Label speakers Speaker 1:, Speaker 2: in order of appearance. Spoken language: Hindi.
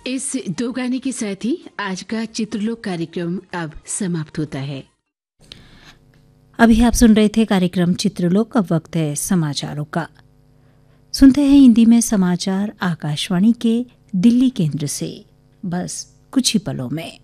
Speaker 1: इस दो गाने के साथ ही आज का चित्रलोक कार्यक्रम अब समाप्त होता है।
Speaker 2: अभी आप सुन रहे थे कार्यक्रम चित्रलोक। अब वक्त है समाचारों का। सुनते हैं हिंदी में समाचार आकाशवाणी के दिल्ली केंद्र से, बस कुछ ही पलों में।